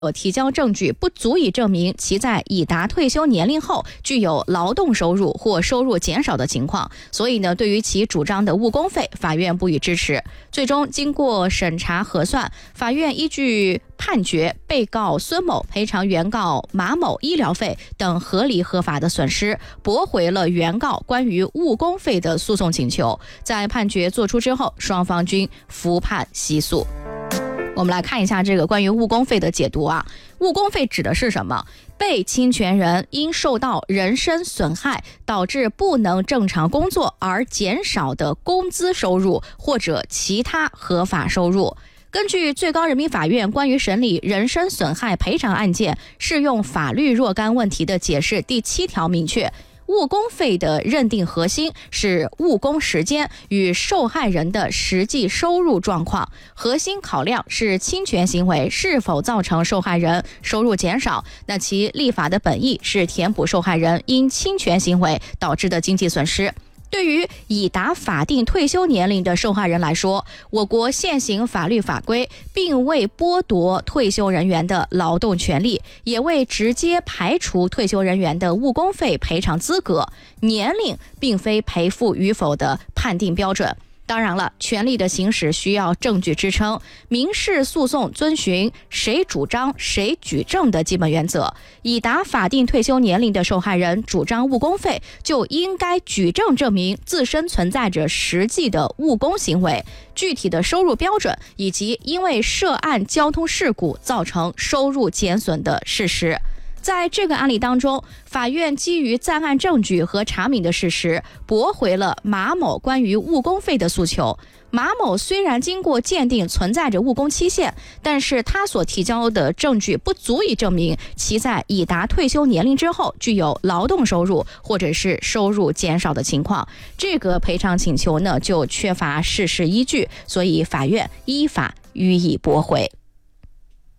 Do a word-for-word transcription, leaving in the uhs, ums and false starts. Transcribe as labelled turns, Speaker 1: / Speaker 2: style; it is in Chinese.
Speaker 1: 所提交证据不足以证明其在已达退休年龄后具有劳动收入或收入减少的情况，所以呢，对于其主张的误工费，法院不予支持。最终经过审查核算，法院依据判决被告孙某赔偿原告马某医疗费等合理合法的损失，驳回了原告关于误工费的诉讼请求。在判决作出之后，双方均服判息诉。我们来看一下这个关于误工费的解读啊。误工费指的是什么？被侵权人因受到人身损害导致不能正常工作而减少的工资收入或者其他合法收入。根据最高人民法院关于审理人身损害赔偿案件适用法律若干问题的解释第七条明确，误工费的认定核心是误工时间与受害人的实际收入状况，核心考量是侵权行为是否造成受害人收入减少，那其立法的本意是填补受害人因侵权行为导致的经济损失。对于已达法定退休年龄的受害人来说，我国现行法律法规并未剥夺退休人员的劳动权利，也未直接排除退休人员的误工费赔偿资格，年龄并非赔付与否的判定标准。当然了，权利的行使需要证据支撑，民事诉讼遵循谁主张谁举证的基本原则。已达法定退休年龄的受害人主张误工费，就应该举证证明自身存在着实际的误工行为、具体的收入标准，以及因为涉案交通事故造成收入减损的事实。在这个案例当中，法院基于在案证据和查明的事实，驳回了马某关于误工费的诉求。马某虽然经过鉴定存在着误工期限，但是他所提交的证据不足以证明其在已达退休年龄之后具有劳动收入或者是收入减少的情况，这个赔偿请求呢就缺乏事实依据，所以法院依法予以驳回。